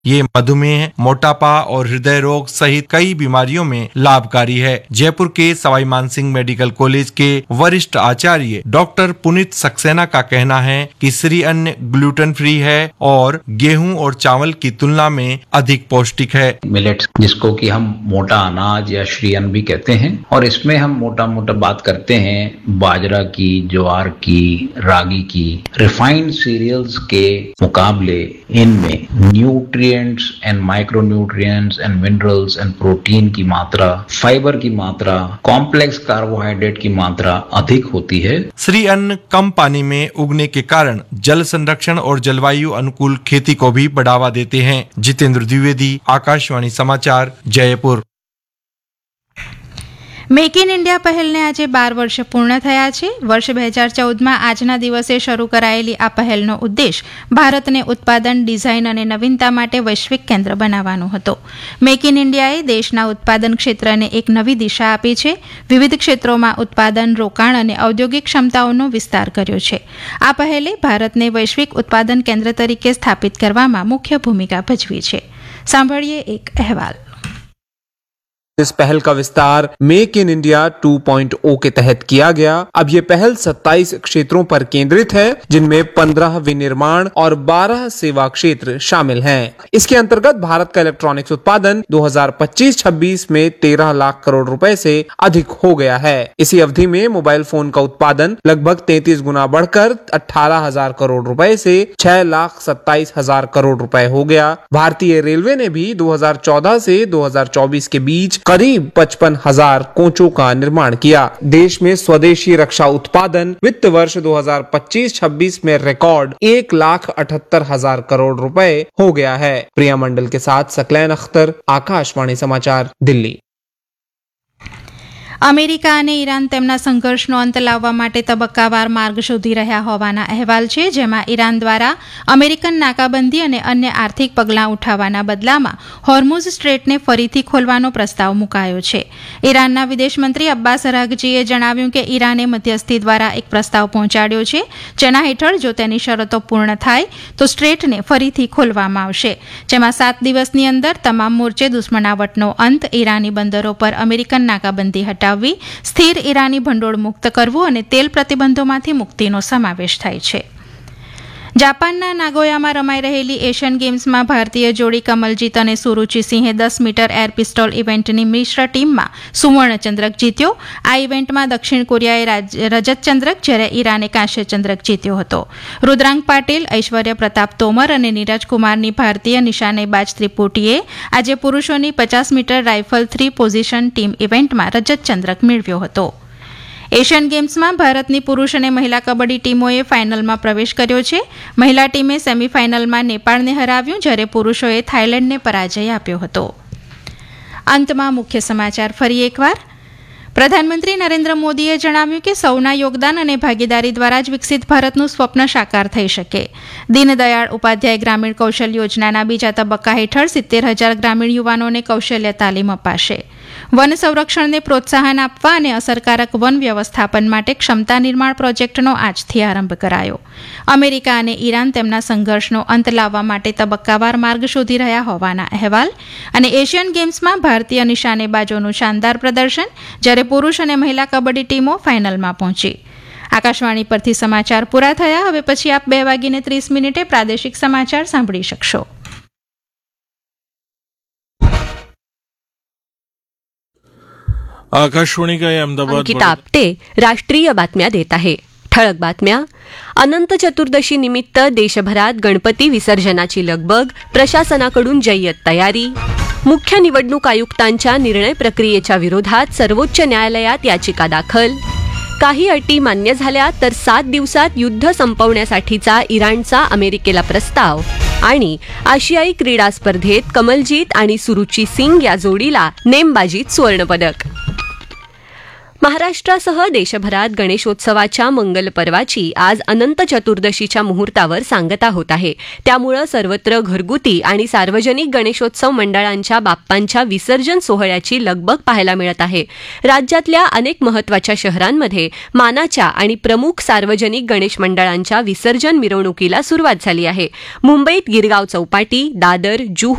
ये मधुमेह, मोटापा और हृदय रोग सहित कई बीमारियों में लाभकारी है। जयपुर के सवाई मानसिंह मेडिकल कॉलेज के वरिष्ठ आचार्य डॉक्टर पुनीत सक्सेना का कहना है कि श्री अन्न ग्लूटेन फ्री है और गेहूं और चावल की तुलना में अधिक पौष्टिक है। मिलेट्स, जिसको कि हम मोटा अनाज या श्री अन्न भी कहते हैं, और इसमें हम मोटा बात करते हैं बाजरा की, ज्वार की, रागी की। रिफाइंड सीरियल्स के मुकाबले इनमें nutrients and micronutrients and minerals and protein की मात्रा, फाइबर की मात्रा, कॉम्प्लेक्स कार्बोहाइड्रेट की मात्रा अधिक होती है। श्री अन्न कम पानी में उगने के कारण जल संरक्षण और जलवायु अनुकूल खेती को भी बढ़ावा देते हैं। जितेंद्र द्विवेदी, आकाशवाणी समाचार, जयपुर। મેક ઇન ઇન્ડિયા પહેલને આજે 12 વર્ષ પૂર્ણ થયા છે। વર્ષ 2014માં આજના દિવસે શરૂ કરાયેલી આ પહેલનો ઉદ્દેશ ભારતને ઉત્પાદન, ડિઝાઇન અને નવીનતા માટે વૈશ્વિક કેન્દ્ર બનાવવાનો હતો। મેક ઇન ઇન્ડિયાએ દેશના ઉત્પાદન ક્ષેત્રને એક નવી દિશા આપી છે। વિવિધ ક્ષેત્રોમાં ઉત્પાદન, રોકાણ અને ઔદ્યોગિક ક્ષમતાઓનો વિસ્તાર કર્યો છે। આ પહેલે ભારતને વૈશ્વિક ઉત્પાદન કેન્દ્ર તરીકે સ્થાપિત કરવામાં મુખ્ય ભૂમિકા ભજવી છે। સાંભળીએ એક અહેવાલ। इस पहल का विस्तार मेक इन इंडिया 2.0 के तहत किया गया। अब ये पहल 27 क्षेत्रों पर केंद्रित है, जिनमें 15 विनिर्माण और 12 सेवा क्षेत्र शामिल हैं। इसके अंतर्गत भारत का इलेक्ट्रॉनिक्स उत्पादन 2025-26 में 13 लाख करोड़ रुपए से अधिक हो गया है। इसी अवधि में मोबाइल फोन का उत्पादन लगभग 33 गुना बढ़कर 18,000 करोड़ रुपए से 6,27,000 करोड़ रुपए हो गया। भारतीय रेलवे ने भी 2014 से 2024 के बीच करीब 55,000 कोचों का निर्माण किया। देश में स्वदेशी रक्षा उत्पादन वित्त वर्ष 2025-26 में रिकॉर्ड 1,78,000 करोड़ रुपए हो गया है। प्रिया मंडल के साथ सकलैन अख्तर, आकाशवाणी समाचार, दिल्ली। અમેરિકા અને ઈરાન તેમના સંઘર્ષનો અંત લાવવા માટે તબક્કાવાર માર્ગ શોધી રહ્યા હોવાના અહેવાલ છે, જેમાં ઈરાન દ્વારા અમેરિકન નાકાબંધી અને અન્ય આર્થિક પગલાં ઉઠાવવાના બદલામાં હોર્મુઝ સ્ટ્રેટને ફરીથી ખોલવાનો પ્રસ્તાવ મુકાયો છે। ઈરાનના વિદેશમંત્રી અબ્બાસ અરાઘચીએ જણાવ્યું કે ઈરાને મધ્યસ્થી દ્વારા એક પ્રસ્તાવ પહોંચાડ્યો છે, જેના હેઠળ જો તેની શરતો પૂર્ણ થાય તો સ્ટ્રેટને ફરીથી ખોલવામાં આવશે, જેમાં 7 દિવસની અંદર તમામ મોરચે દુશ્મનાવટનો અંત, ઈરાની બંદરો પર અમેરિકન નાકાબંધી હટાવવી, સ્થિર ઈરાની ભંડોળ મુક્ત કરવું અને તેલ પ્રતિબંધોમાંથી મુક્તિનો સમાવેશ થાય છે। જાપાનના નાગોયામાં રમાઈ રહેલી એશિયન ગેમ્સમાં ભારતીય જોડી કમલજીત અને સુરુચિ સિંહે 10 મીટર એર પિસ્તોલ ઇવેન્ટની મિશ્ર ટીમમાં સુવર્ણચંદ્રક જીત્યો। આ ઇવેન્ટમાં દક્ષિણ કોરિયાએ રજત ચંદ્રક, જ્યારે ઈરાને કાંસ્ય ચંદ્રક જીત્યો હતો। રુદ્રાંગ પાટીલ, ઐશ્વર્ય પ્રતાપ તોમર અને નીરજ કુમારની ભારતીય નિશાનેબાજ ત્રિપુટીએ આજે પુરુષોની 50 મીટર રાઇફલ 3 પોઝિશન ટીમ ઇવેન્ટમાં રજત ચંદ્રક મેળવ્યો હતો। એશિયન ગેમ્સમાં ભારતની પુરુષ અને મહિલા કબડ્ડી ટીમોએ ફાઇનલમાં પ્રવેશ કર્યો છે। મહિલા ટીમે સેમીફાઇનલમાં નેપાળને હરાવ્યું, જ્યારે પુરુષોએ થાઇલેન્ડને પરાજય આપ્યો હતો। અંતમાં મુખ્ય સમાચાર ફરી એકવાર। પ્રધાનમંત્રી નરેન્દ્ર મોદીએ જણાવ્યું કે સૌના યોગદાન અને ભાગીદારી દ્વારા જ વિકસિત ભારતનું સ્વપ્ન સાકાર થઈ શકે। દીનદયાળ ઉપાધ્યાય ગ્રામીણ કૌશલ યોજનાના બીજા તબક્કા હેઠળ 70,000 ગ્રામીણ યુવાનોને કૌશલ્ય તાલીમ અપાશે। વન સંરક્ષણને પ્રોત્સાહન આપવા અને અસરકારક વન વ્યવસ્થાપન માટે ક્ષમતા નિર્માણ પ્રોજેક્ટનો આજથી આરંભ કરાયો। અમેરિકા અને ઈરાન તેમના સંઘર્ષનો અંત લાવવા માટે તબક્કાવાર માર્ગ શોધી રહ્યા હોવાના અહેવાલ। અને એશિયન ગેમ્સમાં ભારતીય નિશાનેબાજોનું શાનદાર પ્રદર્શન, જ્યારે પુરુષ અને મહિલા કબડ્ડી ટીમો ફાઇનલમાં પહોંચી। આકાશવાણી પરથી સમાચાર પૂરા થયા। હવે પછી આપ 2:30 પ્રાદેશિક સમાચાર સાંભળી શકશો। आकाशवाणी का अहमदाबाद अंकिता आपटे राष्ट्रीय बातम्या देत आहे। ठळक बातम्या। अनंत चतुर्दशी निमित्त देशभरात गणपती विसर्जनाची लगबग, प्रशासनाकडून जय्यत तयारी। मुख्य निवडणूक आयुक्तांच्या निर्णय प्रक्रियेच्या विरोधात सर्वोच्च न्यायालयात याचिका दाखल। काही अटी मान्य झाल्या तर 7 दिवसात युद्ध संपवण्यासाठीचा इराणचा अमेरिकेला प्रस्ताव। आणि आशियाई क्रीडा स्पर्धेत कमलजीत आणि सुरुची सिंग या जोडीला नेमबाजीत सुवर्णपदक। महाराष्ट्रासह देशभरात गणेशोत्सवाच्या मंगल पर्वाची आज अनंत चतुर्दशीच्या मुहूर्तावर सांगता होत आहे. त्यामुळे सर्वत्र घरगुती आणि सार्वजनिक गणेशोत्सव मंडळांच्या बाप्पांच्या विसर्जन सोहळ्याची लगबग पाहायला मिळत आहे. राज्यातल्या अनेक महत्वाच्या शहरांमध्ये मानाच्या आणि प्रमुख सार्वजनिक गणेश मंडळांच्या विसर्जन मिरवणुकीला सुरुवात झाली आहे. मुंबईत गिरगाव चौपाटी, दादर, जुहू